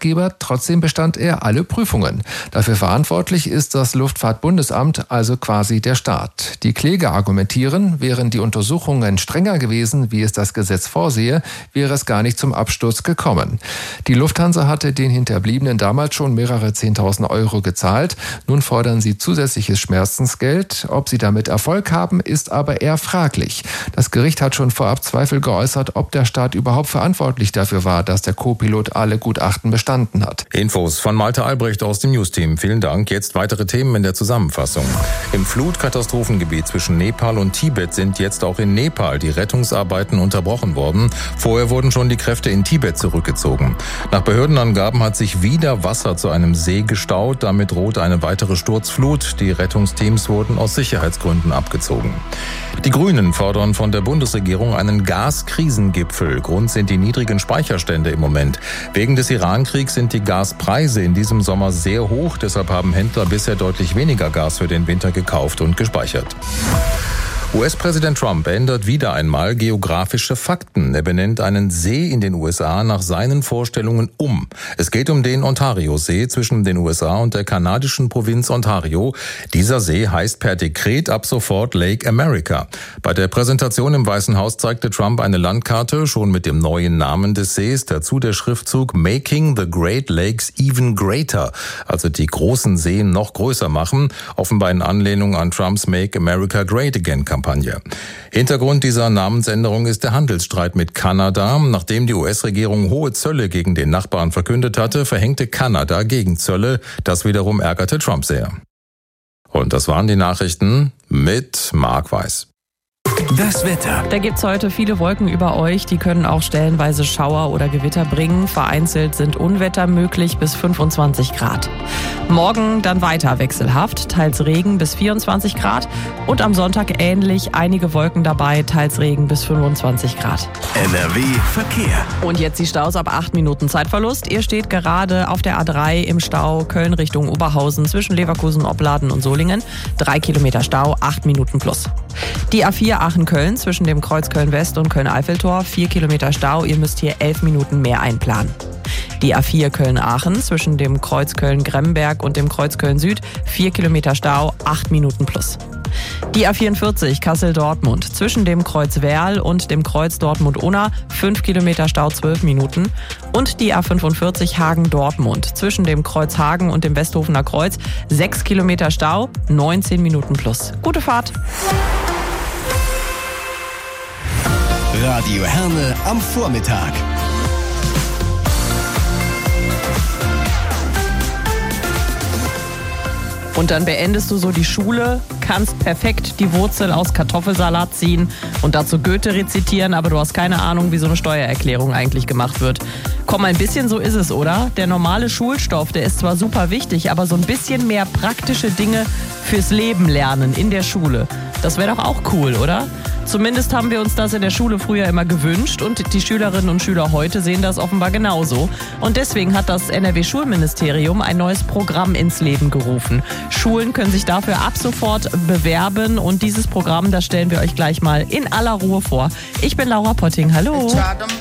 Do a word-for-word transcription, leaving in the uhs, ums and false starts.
Arbeitgeber, trotzdem bestand er alle Prüfungen. Dafür verantwortlich ist das Luftfahrtbundesamt, also quasi der Staat. Die Kläger argumentieren, wären die Untersuchungen strenger gewesen, wie es das Gesetz vorsehe, wäre es gar nicht zum Absturz gekommen. Die Lufthansa hatte den Hinterbliebenen damals schon mehrere zehntausend Euro gezahlt. Nun fordern sie zusätzliches Schmerzensgeld. Ob sie damit Erfolg haben, ist aber eher fraglich. Das Gericht hat schon vorab Zweifel geäußert, ob der Staat überhaupt verantwortlich dafür war, dass der Co-Pilot alle Gutachten bestanden hat. Infos von Malte Albrecht aus dem News-Team. Vielen Dank. Jetzt weitere Themen in der Zusammenfassung. Im Flutkatastrophengebiet zwischen Nepal und Tibet sind jetzt auch in Nepal die Rettungsarbeiten unterbrochen worden. Vorher wurden schon die Kräfte in Tibet zurückgezogen. Nach Behördenangaben hat sich wieder Wasser zu einem See gestaut. Damit droht eine weitere Sturzflut. Die Rettungsteams wurden aus Sicherheitsgründen abgezogen. Die Grünen fordern von der Bundesregierung einen Gaskrisengipfel. Grund sind die niedrigen Speicherstände im Moment. Wegen des Irankriegs sind die Gaspreise in diesem Sommer sehr hoch. Deshalb haben Händler bisher deutlich weniger Gas für den Winter gekauft und gespeichert. U S-Präsident Trump ändert wieder einmal geografische Fakten. Er benennt einen See in den U S A nach seinen Vorstellungen um. Es geht um den Ontario-See zwischen den U S A und der kanadischen Provinz Ontario. Dieser See heißt per Dekret ab sofort Lake America. Bei der Präsentation im Weißen Haus zeigte Trump eine Landkarte, schon mit dem neuen Namen des Sees, dazu der Schriftzug Making the Great Lakes Even Greater, also die großen Seen noch größer machen, offenbar in Anlehnung an Trumps Make America Great Again Kampagne. Hintergrund dieser Namensänderung ist der Handelsstreit mit Kanada. Nachdem die U S-Regierung hohe Zölle gegen den Nachbarn verkündet hatte, verhängte Kanada Gegenzölle. Das wiederum ärgerte Trump sehr. Und das waren die Nachrichten mit Marc Weiß. Das Wetter. Da gibt's heute viele Wolken über euch, die können auch stellenweise Schauer oder Gewitter bringen. Vereinzelt sind Unwetter möglich bis fünfundzwanzig Grad. Morgen dann weiter wechselhaft, teils Regen bis vierundzwanzig Grad und am Sonntag ähnlich, einige Wolken dabei, teils Regen bis fünfundzwanzig Grad. N R W Verkehr. Und jetzt die Staus ab acht Minuten Zeitverlust. Ihr steht gerade auf der A drei im Stau Köln Richtung Oberhausen zwischen Leverkusen, Opladen und Solingen. Drei Kilometer Stau, acht Minuten plus. Die A vier Aachen-Köln zwischen dem Kreuz Köln-West und Köln-Eiffeltor, vier Kilometer Stau. Ihr müsst hier elf Minuten mehr einplanen. Die A vier Köln-Aachen zwischen dem Kreuz Köln-Gremberg und dem Kreuz Köln-Süd, vier Kilometer Stau, acht Minuten plus. Die A vierundvierzig Kassel-Dortmund zwischen dem Kreuz Werl und dem Kreuz Dortmund-Unna, fünf Kilometer Stau, zwölf Minuten. Und die A fünfundvierzig Hagen-Dortmund zwischen dem Kreuz Hagen und dem Westhofener Kreuz, sechs Kilometer Stau, neunzehn Minuten plus. Gute Fahrt! Radio Herne am Vormittag. Und dann beendest du so die Schule, kannst perfekt die Wurzel aus Kartoffelsalat ziehen und dazu Goethe rezitieren, aber du hast keine Ahnung, wie so eine Steuererklärung eigentlich gemacht wird. Komm, ein bisschen so ist es, oder? Der normale Schulstoff, der ist zwar super wichtig, aber so ein bisschen mehr praktische Dinge fürs Leben lernen in der Schule. Das wäre doch auch cool, oder? Zumindest haben wir uns das in der Schule früher immer gewünscht und die Schülerinnen und Schüler heute sehen das offenbar genauso. Und deswegen hat das N R W-Schulministerium ein neues Programm ins Leben gerufen. Schulen können sich dafür ab sofort bewerben und dieses Programm, das stellen wir euch gleich mal in aller Ruhe vor. Ich bin Laura Potting, hallo.